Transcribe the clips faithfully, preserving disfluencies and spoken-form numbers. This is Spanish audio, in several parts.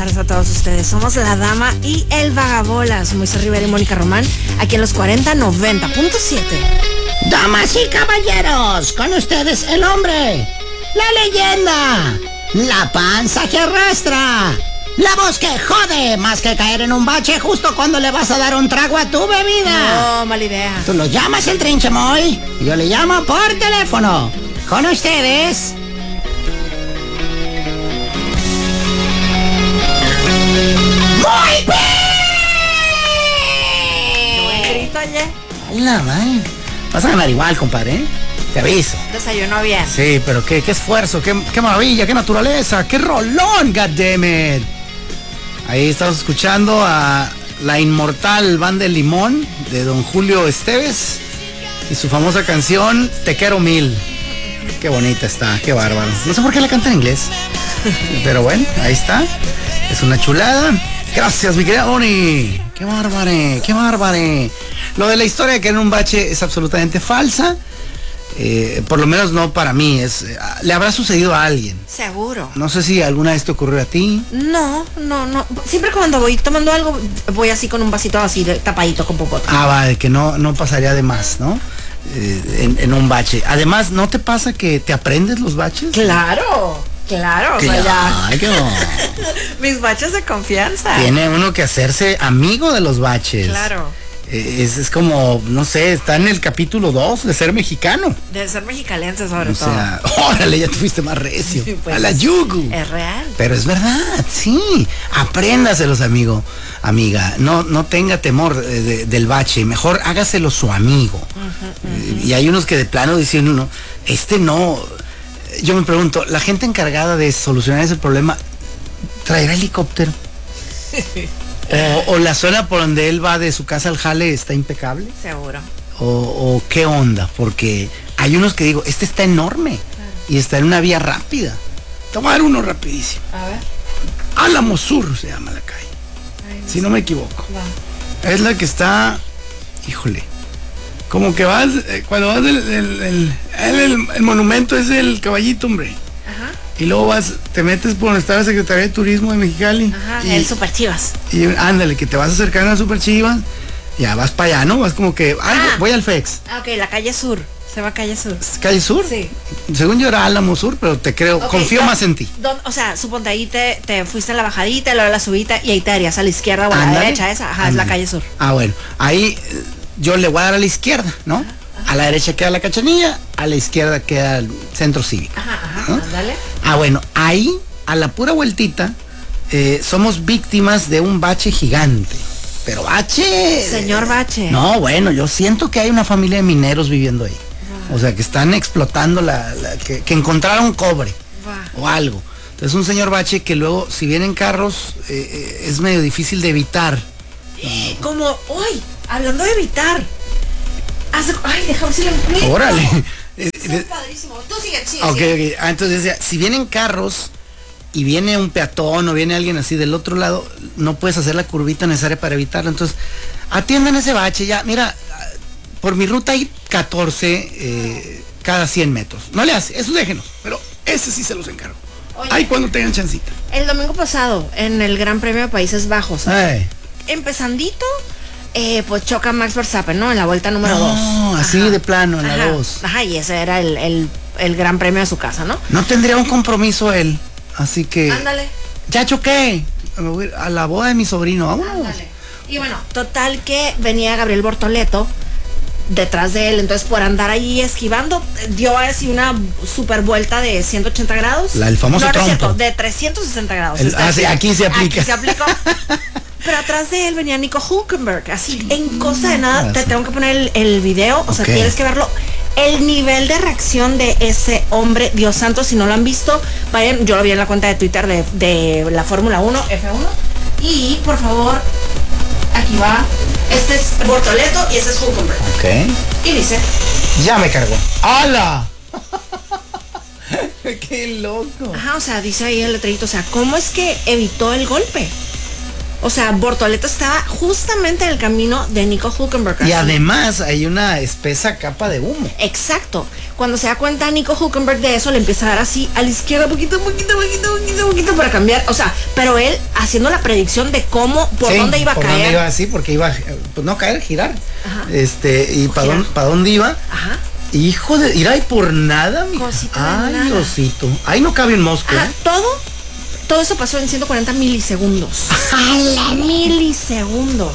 tardes a todos ustedes. Somos La Dama y El Vagabolas. Moisés Rivera y Mónica Román, aquí en los cuarenta noventa punto siete. Damas y caballeros, con ustedes el hombre, la leyenda, la panza que arrastra, la voz que jode más que caer en un bache justo cuando le vas a dar un trago a tu bebida. No, mala idea. Tú lo llamas el trinchemoy y yo le llamo por teléfono. Con ustedes... ¡Muy bien! Buen grito, oye. ¡Hala, man! Vas a ganar igual, compadre, ¿eh? Te aviso. Desayunó bien. Sí, pero qué, qué esfuerzo, qué, qué maravilla, qué naturaleza, qué rolón, goddammit. Ahí estamos escuchando a la inmortal Banda de Limón de don Julio Esteves y su famosa canción Te quiero mil. Qué bonita está, qué bárbaro. No sé por qué la canta en inglés, pero bueno, ahí está. Es una chulada. Gracias, mi querida Oni. Qué bárbare, qué bárbare. Lo de la historia de que en un bache es absolutamente falsa. Eh, por lo menos no para mí. Es, eh, le habrá sucedido a alguien. Seguro. No sé si alguna vez te ocurrió a ti. No, no, no. Siempre cuando voy tomando algo, voy así con un vasito así de tapadito con popote. Ah, va, de que no, no pasaría de más, ¿no? Eh, en, en un bache. Además, ¿no te pasa que te aprendes los baches? Claro, claro. O sea, ya. Ay, qué bueno. Mis baches de confianza. Tiene uno que hacerse amigo de los baches. Claro. Es, es como, no sé, está en el capítulo dos de ser mexicano. De ser mexicalense sobre O todo. sea, órale, ya te fuiste más recio. Pues, a la yugu. Es real. Pero es verdad, sí. Apréndaselos, amigo, amiga. No, no tenga temor de, de, del bache. Mejor hágaselo su amigo. Uh-huh, uh-huh. Y hay unos que de plano dicen uno, este no. Yo me pregunto, la gente encargada de solucionar ese problema, ¿traerá helicóptero? O, o la zona por donde él va de su casa al jale está impecable. Seguro. O, o qué onda, porque hay unos que digo, este está enorme y está en una vía rápida. Te voy a dar uno rapidísimo. A ver. Álamo Sur se llama la calle. Ay, no si sé. No me equivoco. Va. Es la que está, híjole, como que vas, eh, cuando vas del, del, del el, el, el monumento es el Caballito, hombre. Ajá. Y luego vas, te metes por donde está la Secretaría de Turismo de Mexicali. Ajá, y, el Super Chivas. Y ándale, que te vas acercando a Super Chivas, ya vas para allá, ¿no? Vas como que, ah, ah, voy al FEX. Ah, ok, la calle Sur. Se va a calle Sur. ¿Calle Sur? Sí. Según yo era Álamo Sur, pero te creo, okay, confío don, más en ti. Don, o sea, suponte ahí te, te fuiste a la bajadita, luego a la subida y ahí te harías a la izquierda o a ándale, la derecha, esa, ajá, ándale. Es la calle Sur. Ah, bueno, ahí yo le voy a dar a la izquierda, ¿no? Ajá. A la derecha queda la Cachanilla, a la izquierda queda el centro cívico. Ajá, ajá, ¿no? Dale. Ah, bueno, ahí, a la pura vueltita, eh, somos víctimas de un bache gigante. Pero bache... Señor bache. No, bueno, yo siento que hay una familia de mineros viviendo ahí. Wow. O sea, que están explotando la... la que, que encontraron cobre. Wow. O algo. Entonces, un señor bache que luego, si vienen carros, eh, es medio difícil de evitar. Como, uy, hablando de evitar... Hace, ay, déjame si lo incluyo. Órale. Es padrísimo. Tú sigue, sigue. Ok, ok. Ah, entonces decía, si vienen carros y viene un peatón o viene alguien así del otro lado, no puedes hacer la curvita necesaria para evitarlo. Entonces, atiendan ese bache ya. Mira, por mi ruta hay catorce eh, cada cien metros. No le hace, eso déjenos. Pero ese sí se los encargo. Oye, ahí cuando tengan chancita. El domingo pasado, en el Gran Premio de Países Bajos, ay, empezandito, Eh, pues choca Max Verstappen, ¿no? En la vuelta número dos. No, así ajá, de plano, en ajá, la dos. Ajá, y ese era el, el, el gran premio de su casa, ¿no? No tendría un compromiso él, así que... Ándale. Ya choqué, me voy a la boda de mi sobrino, vámonos. Ándale. Y bueno, total que venía Gabriel Bortoleto detrás de él, entonces por andar ahí esquivando, dio así una super vuelta de ciento ochenta grados. La, el famoso no, trompo. No es cierto, de trescientos sesenta grados. El, ah, sí, aquí se aplica. Aquí se aplicó. Pero atrás de él venía Nico Hülkenberg, así en cosa de nada. Ah, te sí. Tengo que poner el, el video, o okay, sea, tienes que verlo. El nivel de reacción de ese hombre, Dios santo, si no lo han visto, vayan, yo lo vi en la cuenta de Twitter de, de la Fórmula uno, F uno. Y por favor, aquí va. Este es Bortoleto y este es Hülkenberg. Ok. Y dice: ya me cargó. ¡Hala! ¡Qué loco! Ajá, o sea, dice ahí el letrerito, o sea, ¿cómo es que evitó el golpe? O sea, Bortoleto estaba justamente en el camino de Nico Hülkenberg. Y además hay una espesa capa de humo. Exacto. Cuando se da cuenta Nico Hülkenberg de eso, le empieza a dar así a la izquierda, poquito, poquito, poquito, poquito, poquito para cambiar. O sea, pero él haciendo la predicción de cómo, por sí, dónde iba a por caer. Dónde iba así, porque iba, pues no caer, girar. Ajá. Este, y para dónde, pa dónde iba. Ajá. Hijo de, ir ahí por nada, mi. Ay, nada. Diosito. Ahí no cabe un mosco. Ajá, todo. Todo eso pasó en ciento cuarenta milisegundos. Milisegundos.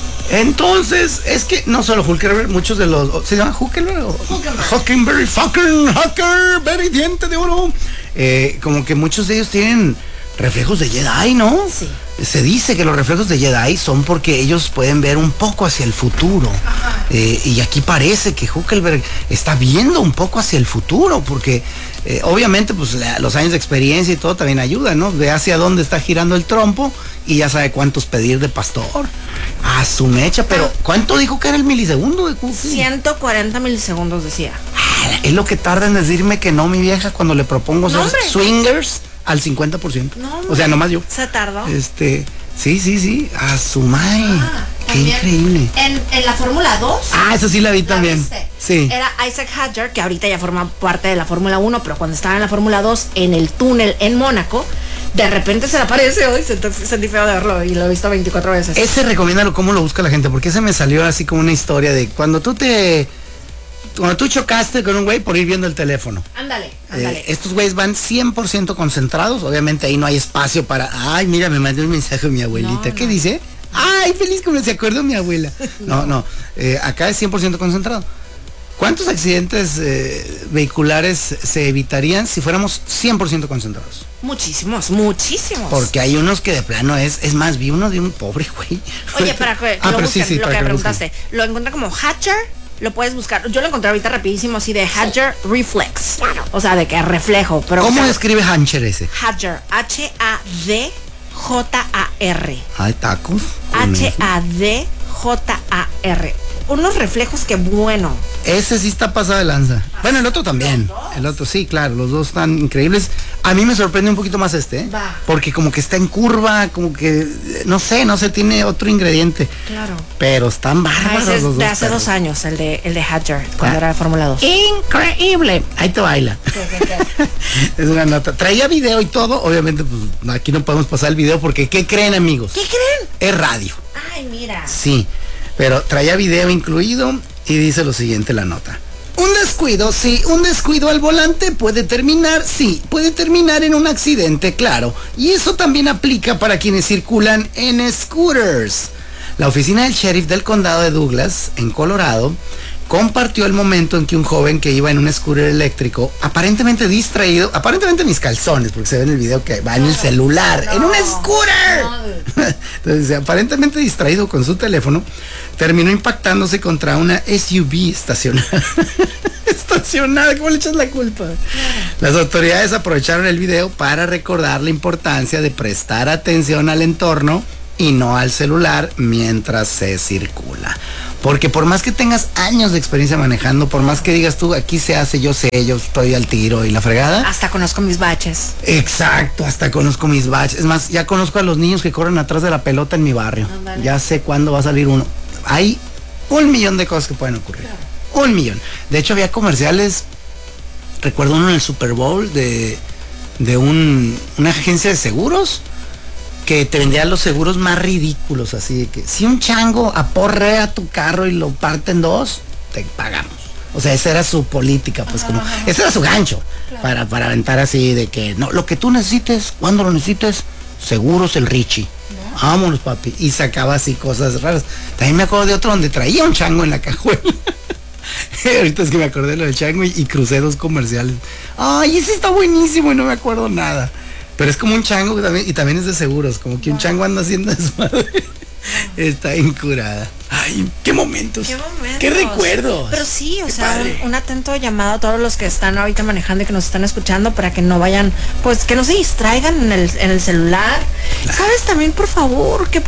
Entonces, es que no solo Hülkenberg, muchos de los... ¿Se llama Hülkenberg? Hülkenberg. Hülkenberg, Hülkenberg, diente de oro. Eh, como que muchos de ellos tienen reflejos de Jedi, ¿no? Sí. Se dice que los reflejos de Jedi son porque ellos pueden ver un poco hacia el futuro. Eh, y aquí parece que Hülkenberg está viendo un poco hacia el futuro, porque eh, obviamente pues la, los años de experiencia y todo también ayudan, ¿no? Ve hacia dónde está girando el trompo y ya sabe cuántos pedir de pastor. A su mecha, pero ¿cuánto dijo que era el milisegundo de Cookie? ciento cuarenta milisegundos decía. Ah, es lo que tarda en decirme que no, mi vieja, cuando le propongo no, ser swingers al cincuenta por ciento. No, o sea, nomás yo. Se tardó. Este, sí, sí, sí. A su madre. Ah, qué también, increíble. En, en la Fórmula dos. Ah, eso sí la vi ¿la también. Viste? Sí. Era Isaac Hadjar, que ahorita ya forma parte de la Fórmula uno, pero cuando estaba en la Fórmula dos, en el túnel en Mónaco, de repente se le aparece hoy, sentí feo de verlo y lo he visto veinticuatro veces. Ese recomiéndalo, cómo lo busca la gente, porque ese me salió así como una historia de cuando tú te... Cuando tú chocaste con un güey por ir viendo el teléfono. Ándale, ándale. Eh, estos güeyes van cien por ciento concentrados. Obviamente ahí no hay espacio para... Ay, mira, me mandó un mensaje mi abuelita. No, ¿qué no. dice? Ay, feliz como se acuerda mi abuela. No, no. no eh, acá es cien por ciento concentrado. ¿Cuántos accidentes eh, vehiculares se evitarían si fuéramos cien por ciento concentrados? Muchísimos, muchísimos. Porque hay unos que de plano es... Es más, vi uno de un pobre güey. Oye, para que, que ah, lo pero busquen, sí, sí, lo para que, que preguntaste. Lo encuentra como Hadjar. Lo puedes buscar. Yo lo encontré ahorita rapidísimo, así de Hadjar Reflex. O sea, de que reflejo. Pero ¿cómo o sea, escribe Hadjar ese? Hadjar. H A D J A R. Hay tacos. H A D J A R. Unos reflejos que bueno. Ese sí está pasado de lanza. Bueno, el otro también. El otro sí, claro, los dos están increíbles. A mí me sorprende un poquito más este, ¿eh? Va. Porque como que está en curva, como que, no sé, no sé, tiene otro ingrediente. Claro. Pero están bárbaros ah, ese es los de dos hace perros. dos años, el de el de Hadjar, cuando ah. era de Fórmula dos. Increíble. Ahí te baila. ¿Qué, qué, qué? Es una nota. Traía video y todo. Obviamente, pues aquí no podemos pasar el video porque, ¿qué creen, amigos? ¿Qué creen? Es radio. Ay, mira. Sí, pero traía video incluido y dice lo siguiente la nota. Un descuido, sí, un descuido al volante puede terminar, sí, puede terminar en un accidente, claro. Y eso también aplica para quienes circulan en scooters. La oficina del sheriff del condado de Douglas, en Colorado, compartió el momento en que un joven que iba en un scooter eléctrico, aparentemente distraído, aparentemente mis calzones, porque se ve en el video que va en el celular, no, en un scooter. No. Entonces, aparentemente distraído con su teléfono, terminó impactándose contra una S U V estacionada. Estacionada, ¿cómo le echas la culpa? Las autoridades aprovecharon el video para recordar la importancia de prestar atención al entorno y no al celular mientras se circula. Porque por más que tengas años de experiencia manejando, por más que digas tú, aquí se hace, yo sé, yo estoy al tiro y la fregada. Hasta conozco mis baches. Exacto, hasta conozco mis baches. Es más, ya conozco a los niños que corren atrás de la pelota en mi barrio. No, vale. Ya sé cuándo va a salir uno. Hay un millón de cosas que pueden ocurrir. Claro. Un millón. De hecho, había comerciales, recuerdo uno en el Super Bowl de, de un, una agencia de seguros que te vendía los seguros más ridículos, así de que si un chango aporrea tu carro y lo parte en dos, te pagamos. O sea, esa era su política, pues ajá, como, ajá. Ese era su gancho, claro. para, para aventar así de que, no, lo que tú necesites, cuando lo necesites, seguros el Richie. ¿No? Vámonos, papi. Y sacaba así cosas raras. También me acuerdo de otro donde traía un chango en la cajuela. Ahorita es que me acordé de lo del chango y, y crucé dos comerciales. Ay, ese está buenísimo y no me acuerdo nada. Pero es como un chango también, y también es de seguros, como que un chango anda haciendo desmadre. Está incurada. Ay, qué momentos. Qué momentos. Qué recuerdos. Pero sí, o qué sea, un, un atento llamado a todos los que están ahorita manejando y que nos están escuchando para que no vayan, pues que no se distraigan en el, en el celular. Claro. ¿Sabes también, por favor, que...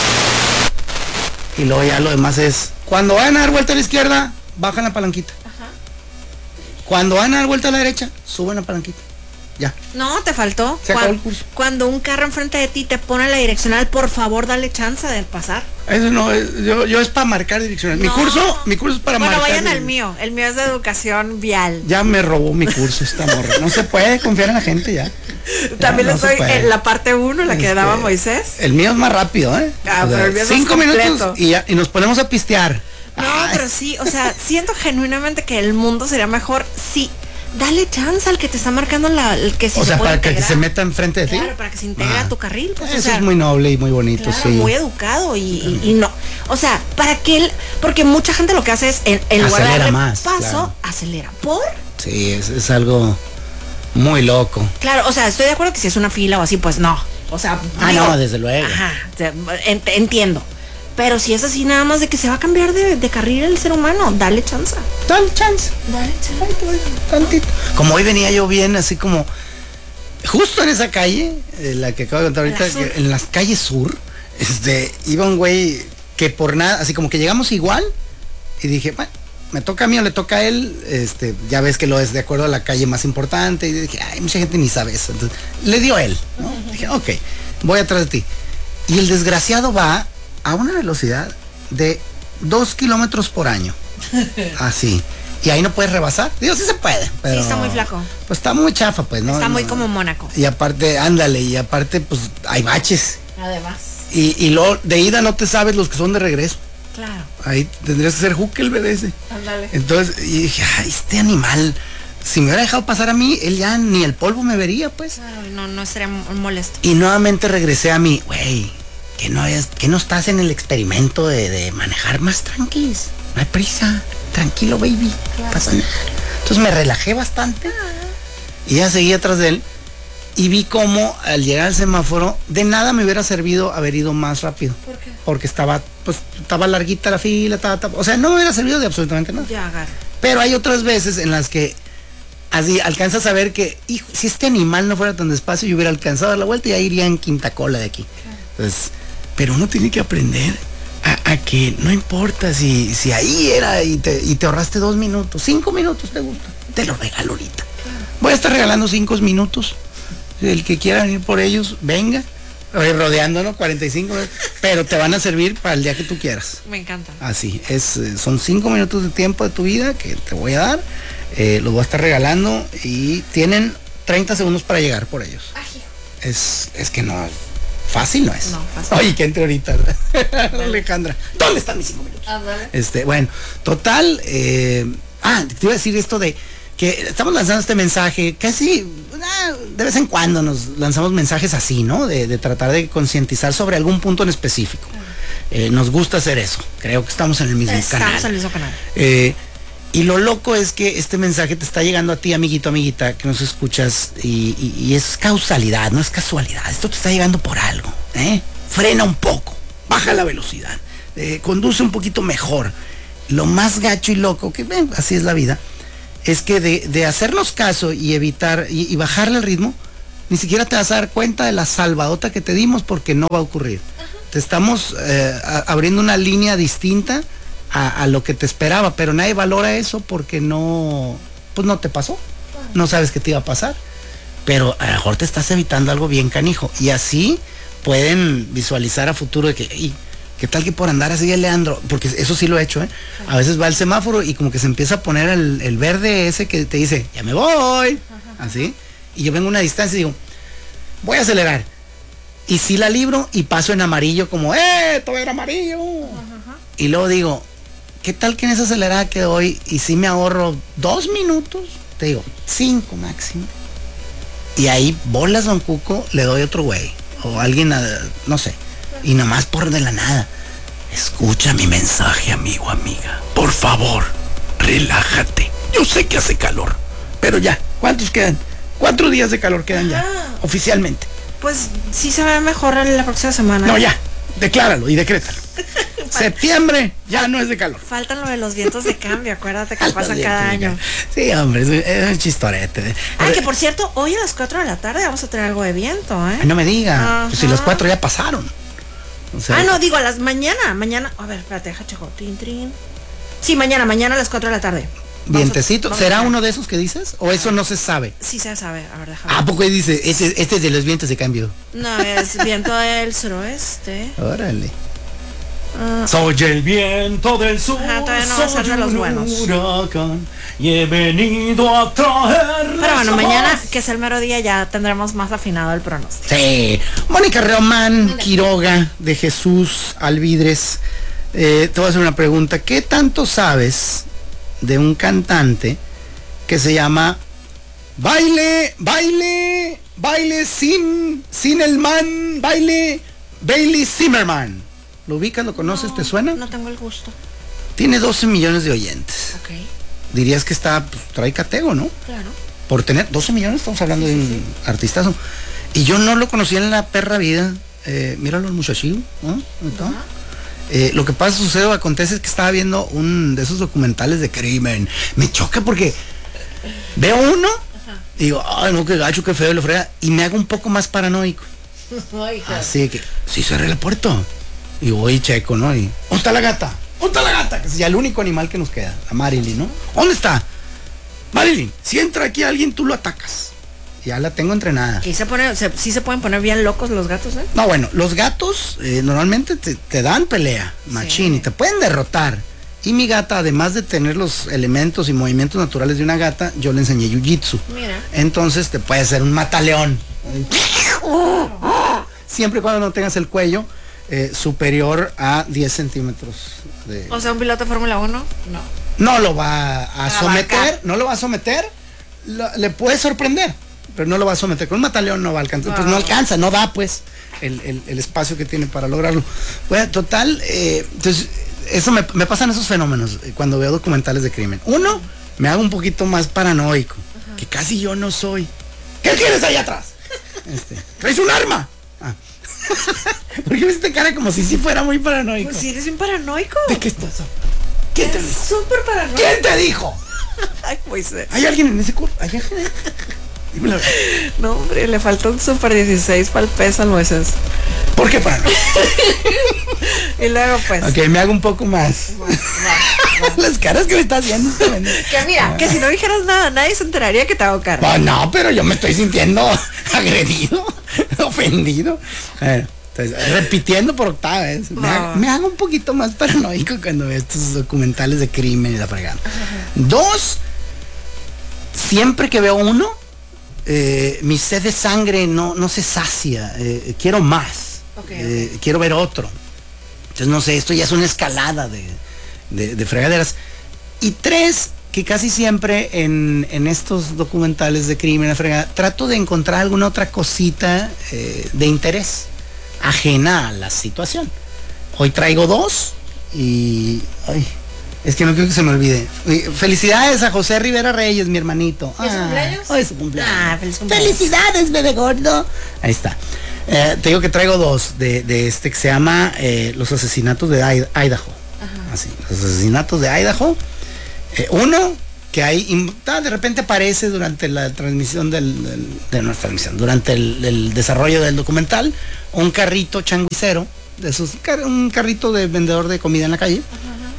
Y luego ya lo demás es, cuando van a dar vuelta a la izquierda, bajan la palanquita. Ajá. Cuando van a dar vuelta a la derecha, suben la palanquita. Ya. No, te faltó. Se acabó el curso. Cuando un carro enfrente de ti te pone la direccional, por favor, dale chance de pasar. Eso no, yo, yo es para marcar direccional. No. Mi curso, mi curso es para bueno, marcar. Bueno, vayan al mío. El mío es de educación vial. Ya me robó mi curso esta morra. No se puede confiar en la gente ya. También ya, le doy no en la parte uno, la que este, daba Moisés. El mío es más rápido, ¿eh? Ah, o sea, pero el mío es cinco minutos y, ya, y nos ponemos a pistear. No, Ay. pero sí, o sea, siento genuinamente que el mundo sería mejor si dale chance al que te está marcando la, el que si o se sea, puede para integrar. que se meta enfrente de ti. Claro, para que se integre ah. a tu carril. Pues, Eso o sea, es muy noble y muy bonito, claro, sí. muy educado y, y, y no. O sea, para que él, porque mucha gente lo que hace es en, en lugar de darle más, paso, claro. acelera. ¿Por? Sí, es, es algo muy loco. Claro, o sea, estoy de acuerdo que si es una fila o así, pues no. O sea, ah, digo, no, desde luego. Ajá, entiendo. Pero si es así nada más de que se va a cambiar de, de carril el ser humano, dale chance. Dale chance. Dale chance. Tantito. Como hoy venía yo bien, así como justo en esa calle, eh, la que acabo de contar ahorita, la en las calles sur, este, iba un güey que por nada, así como que llegamos igual, y dije, bueno, me toca a mí o le toca a él, este, ya ves que lo es de acuerdo a la calle más importante, y dije, ay, mucha gente ni sabe eso. Entonces, le dio él, ¿no? Uh-huh. Dije, ok, voy atrás de ti. Y el desgraciado va a una velocidad de dos kilómetros por año. Así. Y ahí no puedes rebasar. Digo, sí se puede. Pero sí, está muy flaco. Pues está muy chafa, pues, ¿no? Está muy no, como Mónaco. Y aparte, ándale, y aparte, pues, hay baches. Además. Y, y luego, de ida no te sabes los que son de regreso. Claro. Ahí tendrías que ser Huckelberg ese. Ándale. Entonces, y dije, ay, este animal, si me hubiera dejado pasar a mí, él ya ni el polvo me vería, pues. Claro, no, no sería molesto. Y nuevamente regresé a mí, güey, que no es, que no estás en el experimento de, de manejar más tranquilos, no hay prisa, tranquilo baby, claro. Pasa nada. Entonces me relajé bastante y ya seguí atrás de él y vi cómo al llegar al semáforo de nada me hubiera servido haber ido más rápido. ¿Por qué? Porque estaba, pues, estaba larguita la fila, estaba, estaba, o sea, no me hubiera servido de absolutamente nada. Ya, agarro. Pero hay otras veces en las que así alcanzas a ver que, hijo, si este animal no fuera tan despacio, yo hubiera alcanzado a dar la vuelta y ya iría en quinta cola de aquí. Claro. Entonces, pero uno tiene que aprender a, a que no importa si, si ahí era y te, y te ahorraste dos minutos, cinco minutos te gusta, te lo regalo ahorita. Claro. Voy a estar regalando cinco minutos. El que quiera venir por ellos, venga. Rodeándonos cuarenta y cinco, pero te van a servir para el día que tú quieras. Me encanta. Así, es, son cinco minutos de tiempo de tu vida que te voy a dar. Eh, los voy a estar regalando y tienen treinta segundos para llegar por ellos. Ay. Es, es que no, fácil no es. No, fácil. Oye, que entre ahorita, Alejandra. ¿Dónde están mis cinco minutos? Ah, vale. Este, bueno, total, eh, ah, te iba a decir esto de que estamos lanzando este mensaje, casi ah, de vez en cuando nos lanzamos mensajes así, ¿no? De, de tratar de concientizar sobre algún punto en específico. Eh, nos gusta hacer eso, creo que estamos en el mismo estamos canal. Estamos en el mismo canal. Eh, y lo loco es que este mensaje te está llegando a ti, amiguito, amiguita, que nos escuchas, y, y, y es causalidad, no es casualidad. Esto te está llegando por algo, ¿eh? Frena un poco, baja la velocidad, eh, conduce un poquito mejor. Lo más gacho y loco, que ven, así es la vida, es que de, de hacernos caso y evitar y, y bajarle el ritmo, ni siquiera te vas a dar cuenta de la salvadota que te dimos, porque no va a ocurrir. Ajá. Te estamos eh, a, abriendo una línea distinta a, a lo que te esperaba, pero nadie valora eso porque no, pues no te pasó, no sabes qué te iba a pasar, pero a lo mejor te estás evitando algo bien canijo, y así pueden visualizar a futuro de que, y, ¿qué tal que por andar así el Leandro? Porque eso sí lo he hecho, ¿eh? A veces va el semáforo y como que se empieza a poner el, el verde ese que te dice, ya me voy, así, y yo vengo a una distancia y digo, voy a acelerar, y sí la libro y paso en amarillo como, ¡eh! Todo era amarillo. Ajá. Y luego digo, ¿qué tal que en esa acelerada que doy y si me ahorro dos minutos? Te digo, cinco máximo. Y ahí, bolas, don Cuco, le doy otro güey. O alguien, no sé. Y nomás por de la nada. Escucha mi mensaje, amigo, amiga. Por favor, relájate. Yo sé que hace calor. Pero ya, ¿cuántos quedan? Cuatro días de calor quedan ya, oficialmente. Pues sí se ve mejor en la próxima semana. No, ya, decláralo y decrétalo. Septiembre ya no es de calor. Faltan lo de los vientos de cambio, acuérdate que pasan cada año. Sí, hombre, es, es un chistorete. Ah, que por cierto, hoy a las cuatro de la tarde vamos a tener algo de viento, ¿eh? Ay, no me diga, pues si los cuatro ya pasaron. O sea, ah, no, digo, a las mañana, mañana, a ver, espérate, deja checo, trin, trin. Sí, mañana, mañana a las cuatro de la tarde. vientecito. ¿Será uno de esos que dices? ¿O eso no se sabe? Sí se sabe, a ver, déjame. ¿A poco dice? Este, este es de los vientos de cambio. No, es viento del suroeste. Órale. Uh, soy el viento del sur. Ajá, todavía no va a ser de los buenos. Huracán, y he venido a traer. Pero bueno, mañana, que es el mero día, ya tendremos más afinado el pronóstico. Sí. Mónica Román Quiroga, de Jesús Alvidres. Eh, te voy a hacer una pregunta. ¿Qué tanto sabes de un cantante que se llama Baile, Baile, Baile sin, sin el man, Baile, Bailey Zimmerman? ¿Lo ubicas, lo conoces, no, te suena? No tengo el gusto. Tiene doce millones de oyentes. Ok. Dirías que está, pues, trae catego, ¿no? Claro. Por tener doce millones, estamos hablando sí, de un sí. artistazo. Y yo no lo conocía en la perra vida. Eh, míralo, el muchachillo, ¿no? Uh-huh. Eh, lo que pasa, sucede o acontece es que estaba viendo un de esos documentales de crimen. Me choca porque veo uno Ajá. y digo, ay no, qué gacho, qué feo, lo frega, y me hago un poco más paranoico. Ay, así que, si cerré la puerta. Y voy y checo, ¿no? Y, ¿dónde está la gata? ¿Dónde está la gata? Que es ya el único animal que nos queda, la Marilyn, ¿no? ¿Dónde está? Marilyn, si entra aquí alguien, tú lo atacas. Ya la tengo entrenada. ¿Y se pone, se, sí se pueden poner bien locos los gatos, eh? No, bueno, los gatos eh, normalmente te, te dan pelea, machín, sí. y te pueden derrotar. Y mi gata, además de tener los elementos y movimientos naturales de una gata, yo le enseñé jiu-jitsu. Mira. Entonces te puede hacer un mataleón. Siempre y cuando no tengas el cuello eh, superior a diez centímetros. De... O sea, un piloto de Fórmula uno, no. No lo va a someter, no lo va a someter, lo, le puede sorprender, pero no lo va a someter. Con un mataleón no va a alcanzar, wow. pues no alcanza, no da pues el, el, el espacio que tiene para lograrlo. Bueno, total, eh, entonces, eso me, me pasan esos fenómenos eh, cuando veo documentales de crimen. Uno, me hago un poquito más paranoico, uh-huh. que casi yo no soy. ¿Qué tienes ahí atrás? Este, ¿traes un arma? Ah. ¿Por qué ves esta cara como si sí fuera muy paranoico? Pues si eres un paranoico. ¿De qué estás? ¿Quién te dijo? Súper paranoico. ¿Quién te dijo? Ay, Moisés. ¿Hay alguien en ese curso? ¿Hay alguien? No, hombre, le falta un Super dieciséis para el peso al Moisés. ¿Por qué paranoico? Y luego pues. Ok, me hago un poco más. Va, va, va. Las caras que me estás viendo. Que mira, que si no dijeras nada, nadie se enteraría que te hago cara. Oh, no, pero yo me estoy sintiendo agredido, ofendido. Bueno, entonces, repitiendo por octava vez. Me, hago, me hago un poquito más paranoico cuando veo estos documentales de crimen y la fregada. Dos, siempre que veo uno, eh, mi sed de sangre no, no se sacia. Eh, quiero más. Okay, eh, okay. Quiero ver otro. Entonces, no sé, esto ya es una escalada de, de, de fregaderas. Y tres, que casi siempre en, en estos documentales de crimen, la fregada, trato de encontrar alguna otra cosita eh, de interés ajena a la situación. Hoy traigo dos y ay, es que no quiero que se me olvide. Felicidades a José Rivera Reyes, mi hermanito. ¿Es su cumpleaños? Hoy es su cumpleaños. Ah, feliz cumpleaños. Felicidades, bebé gordo. Ahí está. Eh, te digo que traigo dos de, de este que se llama eh, Los asesinatos de Idaho. Ajá. Así, los asesinatos de Idaho. Eh, uno que ahí de repente aparece durante la transmisión del, del de nuestra transmisión, durante el, el desarrollo del documental, un carrito changuicero, de esos, un carrito de vendedor de comida en la calle. Ajá.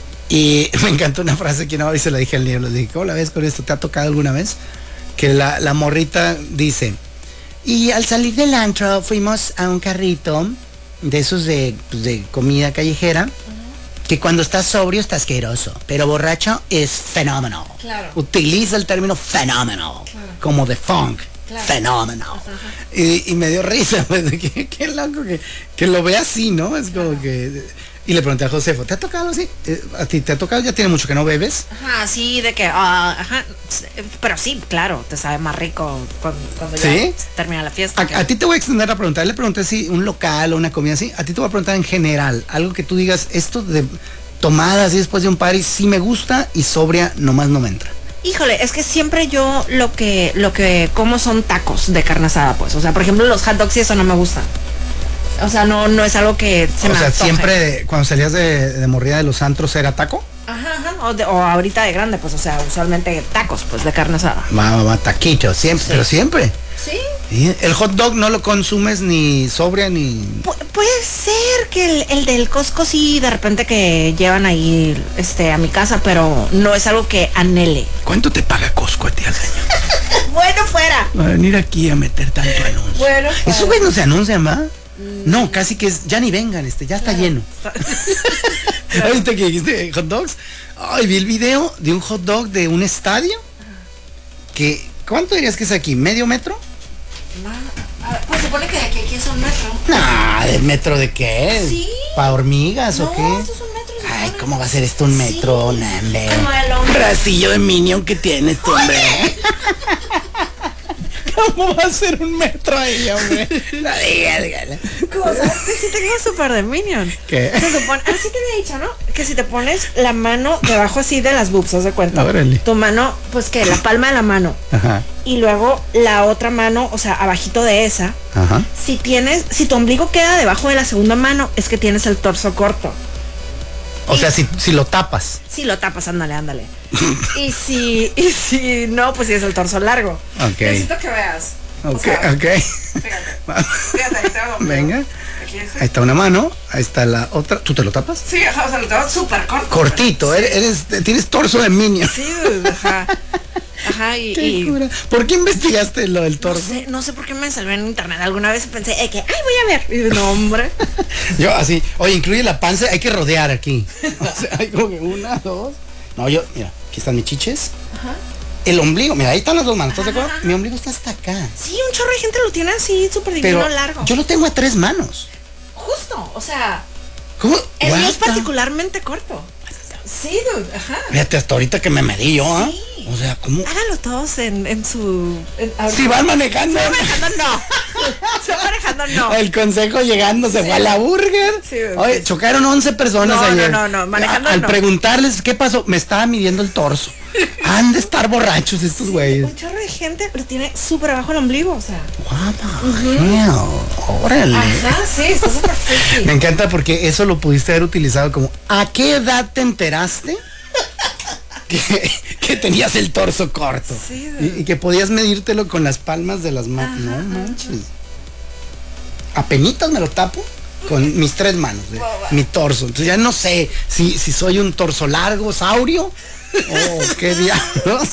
Y me encantó una frase que una vez se la dije al niño, le dije, ¿cómo la ves con esto? ¿Te ha tocado alguna vez? Que la, la morrita dice, y al salir del antro fuimos a un carrito de esos de, pues, de comida callejera, que cuando estás sobrio está asqueroso, pero borracho es fenómeno. Claro. Utiliza el término fenómeno, claro. como de funk, claro. fenómeno. Y, y me dio risa, pues, qué, qué loco que, que lo ve así, ¿no? Es como claro. que... Y le pregunté a Josefo, ¿te ha tocado así? ¿A ti te ha tocado? Ya tiene mucho que no bebes. Ajá, sí, de que, uh, ajá, pero sí, claro, te sabe más rico cuando, cuando ¿Sí? ya termina la fiesta. A, a ti te voy a extender la pregunta. Le pregunté si un local o una comida así. A ti te voy a preguntar en general, algo que tú digas, esto de tomadas y después de un party sí me gusta y sobria nomás no me entra. Híjole, es que siempre yo lo que, lo que como son tacos de carne asada, pues. O sea, por ejemplo, los hot dogs y eso no me gustan. O sea, no, no es algo que se o me sea, antoje. Siempre cuando salías de, de morrida de los antros era taco. Ajá, ajá. O, de, o ahorita de grande, pues, o sea, usualmente tacos, pues, de carne asada. Va, va, va, taquitos, siempre, sí. pero siempre. Sí. ¿Y el hot dog no lo consumes ni sobria ni...? Pu- puede ser que el, el del Costco sí, de repente que llevan ahí este, a mi casa, pero no es algo que anhele. ¿Cuánto te paga Costco a ti al año? Bueno, fuera. Va a venir aquí a meter tanto anuncio. Bueno, fuera. ¿Esos güey no se anuncian, va? Mm. No, casi que es, ya ni vengan, este, ya está claro. Lleno. Claro. Ahorita que dijiste hot dogs, ay, vi el video de un hot dog de un estadio, que, ¿cuánto dirías que es aquí? ¿Medio metro? Ah, pues se supone que de aquí, aquí es un metro. Nah, ¿del metro de qué? Sí. ¿Para hormigas no, o qué? Esto es un metro. Ay, ¿cómo va a ser esto un metro? Sí. Nambe. Como el hombre. Bracillo de Minion que tienes, hombre. ¿Cómo va a ser un metro ahí, hombre? No digas, dígale. Cosas que sí tengo súper de Minion. ¿Qué? Se supone, así te había dicho, ¿no? Que si te pones la mano debajo así de las boobs, ¿haz de cuenta? Órale. Tu mano, pues que la palma de la mano. Ajá. Y luego la otra mano, o sea, abajito de esa. Ajá. Si tienes, si tu ombligo queda debajo de la segunda mano, es que tienes el torso corto. O y sea, si, si lo tapas. Si lo tapas, ándale, ándale. y si, y si no, pues si es el torso largo. Ok. Necesito que veas. Ok, o sea, ok. Fíjate. Fíjate, ahí está. Venga. Aquí es. Ahí está una mano, ahí está la otra. ¿Tú te lo tapas? Sí, ajá, o sea, lo tapas súper corto. Cortito, pero, eres, eres, tienes torso de Minion. Sí, ajá. Ajá, y, Qué y cura. ¿Por qué investigaste lo del torso? No sé, no sé por qué me salvé en internet. Alguna vez pensé eh, que, ay, voy a ver. Y no, hombre. Yo así, oye, incluye la panza, hay que rodear aquí. O sea, hay como que una, dos. No, yo, mira, aquí están mis chiches. Ajá. El ombligo, mira, ahí están las dos manos, ¿estás de acuerdo? Mi ombligo está hasta acá. Sí, un chorro de gente lo tiene así, súper divino, pero largo. Yo lo tengo a tres manos. Justo, o sea. ¿Cómo? El mío es particularmente corto. Sí, dude, ajá. Fíjate, hasta ahorita que me medí yo, ¿ah? Sí. ¿eh? O sea, ¿cómo? Háganlo todos en, en su... En, si van manejando. Si van manejando, no. Si van manejando, no. El consejo llegando se sí. fue a la burger. Sí, oye, sí. chocaron once personas no, ayer. No, no, no, manejando a, Al no. preguntarles qué pasó, me estaba midiendo el torso. Han de estar borrachos estos güeyes. Sí, un chorro de gente lo tiene súper abajo el ombligo, o sea. What the hell? Órale. Ajá, sí, está súper freaky. Me encanta porque eso lo pudiste haber utilizado como, ¿a qué edad te enteraste que, que tenías el torso corto? Sí, y, y que podías medírtelo con las palmas de las manos. No manches. Apenitas me lo tapo con mis tres manos, de, wow, wow. mi torso. Entonces ya no sé si, si soy un torso largo, saurio. Oh, qué diablos.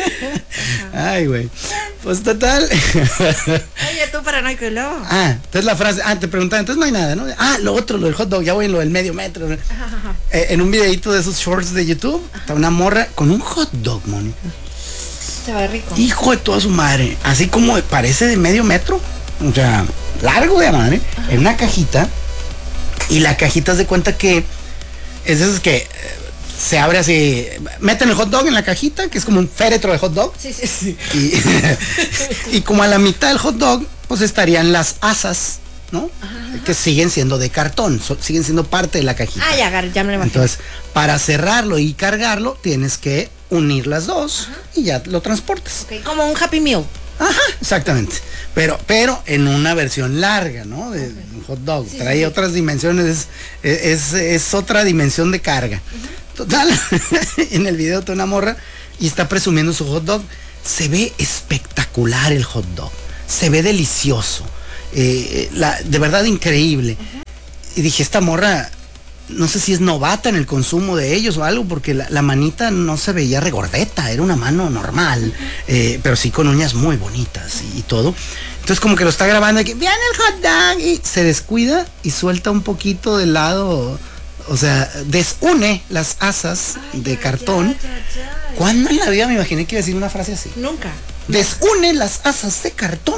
Ay, güey. Pues total. Oye, tú paranoico y luego. Ah, entonces la frase, ah, te preguntaba, entonces no hay nada, ¿no? Ah, lo otro, lo del hot dog, ya voy en lo del medio metro. ¿no? Eh, en un videito de esos shorts de YouTube, ajá. Está una morra con un hot dog, Mónica. Se ve rico. Hijo de toda su madre, así como parece de medio metro, o sea, largo de madre, ajá. En una cajita, y la cajita es de cuenta que es esas que se abre así, meten el hot dog en la cajita, que es como un féretro de hot dog. Sí, sí, sí. Y, y como a la mitad del hot dog, pues estarían las asas, ¿no? Ajá. Que siguen siendo de cartón, so, siguen siendo parte de la cajita. Ah, ya, ya me lo imagino. Entonces, para cerrarlo y cargarlo, tienes que unir las dos, ajá. Y ya lo transportas. Okay, como un Happy Meal. Ajá, exactamente. Pero, pero en una versión larga, ¿no? De okay. Un hot dog. Sí, trae sí. Otras dimensiones, es, es, es otra dimensión de carga. Uh-huh. Total, en el video está una morra y está presumiendo su hot dog. Se ve espectacular el hot dog. Se ve delicioso. Eh, la, de verdad increíble. Uh-huh. Y dije, esta morra, no sé si es novata en el consumo de ellos o algo, porque la, la manita no se veía regordeta, era una mano normal, uh-huh. eh, pero sí con uñas muy bonitas y, y todo. Entonces como que lo está grabando y que vean el hot dog y se descuida y suelta un poquito del lado. O sea, desune las asas ay, de cartón. Ya, ya, ya. ¿Cuándo en la vida me imaginé que iba a decir una frase así? Nunca. Desune las asas de cartón.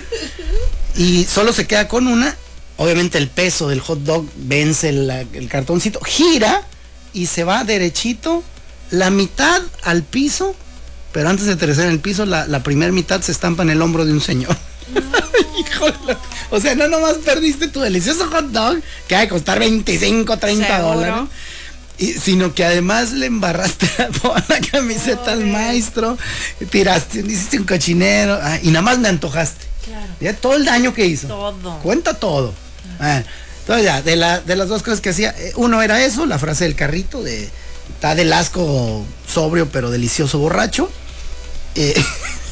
Y solo se queda con una. Obviamente el peso del hot dog vence el, el cartoncito. Gira y se va derechito. La mitad al piso. Pero antes de aterrizar en el piso, la, la primera mitad se estampa en el hombro de un señor. No. Híjole. O sea, no nomás perdiste tu delicioso hot dog, que va a costar veinticinco, treinta dólares, y, sino que además le embarraste la, la camiseta al maestro, tiraste, hiciste un cochinero, ah, y nada más me antojaste. Claro. Ya todo el daño que hizo. Todo. Cuenta todo. Claro. Ah, entonces ya, de, la, de las dos cosas que hacía, uno era eso, la frase del carrito, de está del asco sobrio pero delicioso borracho. Eh,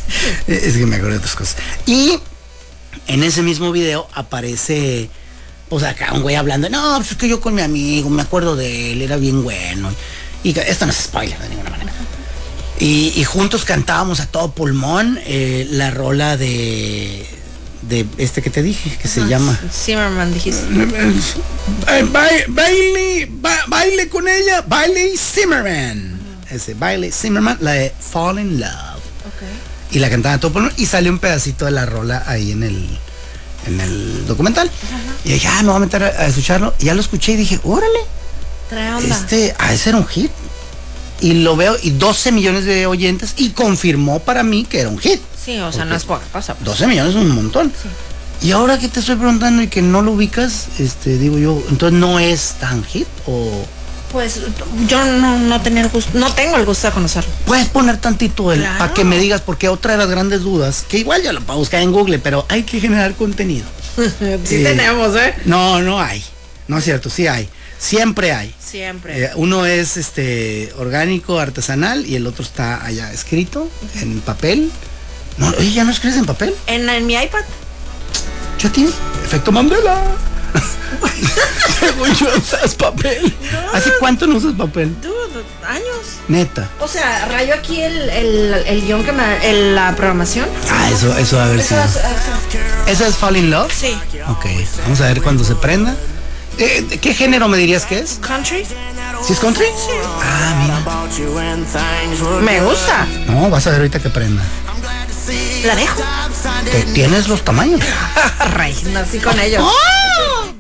es que me acuerdo de otras cosas. Y en ese mismo video aparece pues acá un güey hablando, no, pues es que yo con mi amigo, me acuerdo de él, era bien bueno. Y esto no es spoiler de ninguna manera. Y, y juntos cantábamos a todo pulmón eh, la rola de de este que te dije, que se ah, llama Zimmerman, dijiste. Ba baile, ba baile con ella, Bailey Zimmerman. Uh-huh. Ese, Bailey Zimmerman, la de Fall in Love. Okay. Y la cantaba a todo pulmón y salió un pedacito de la rola ahí en el, en el documental. Uh-huh. Y dije, ah, me voy a meter a, a escucharlo. Y ya lo escuché y dije, órale. Trae onda. Este, a ese era un hit. Y lo veo, y doce millones de oyentes, y confirmó para mí que era un hit. Sí, o sea, no es poca cosa. Pues. doce millones es un montón. Sí. Y ahora que te estoy preguntando y que no lo ubicas, este, digo yo, entonces no es tan hit o... Pues yo no, no tenía el gusto, no tengo el gusto de conocerlo. Puedes poner tantito el, claro. para que me digas, porque otra de las grandes dudas, que igual ya lo puedo buscar en Google, pero hay que generar contenido. sí eh, tenemos, ¿eh? No, no hay. No es cierto, sí hay. Siempre hay. Siempre. Eh, uno es este orgánico, artesanal, y el otro está allá escrito en papel. No, oye, ¿ya no escribes en papel? En, en mi iPad. ¿Ya tienes? Efecto Mandela. Según yo usas papel. No, ¿hace cuánto no usas papel? Dude, años. Neta. O sea, rayo aquí el, el, el guión que me... El, la programación. Ah, eso, eso a ver si... Eso, ¿eso es Fall in Love? Sí. Ok, vamos a ver cuando se prenda. Eh, ¿Qué género me dirías que es? Country. ¿Sí es country? Sí. Ah, mira. Me gusta. No, vas a ver ahorita que prenda. ¿La dejo? ¿Tienes los tamaños? Rey, nací con ellos. ¡Oh!